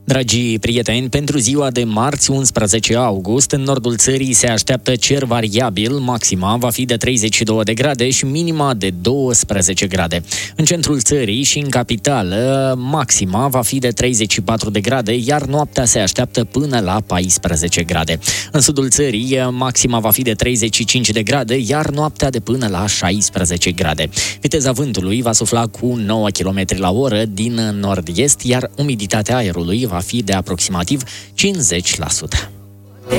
Dragii prieteni, pentru ziua de marți, 11 august, în nordul țării se așteaptă cer variabil, maxima va fi de 32 de grade și minima de 12 grade. În centrul țării și în capitală, maxima va fi de 34 de grade, iar noaptea se așteaptă până la 14 grade. În sudul țării, maxima va fi de 35 de grade, iar noaptea de până la 16 grade. Viteza vântului va sufla cu 9 km la oră din nord-est, iar umiditatea aerului va fi de aproximativ 50%.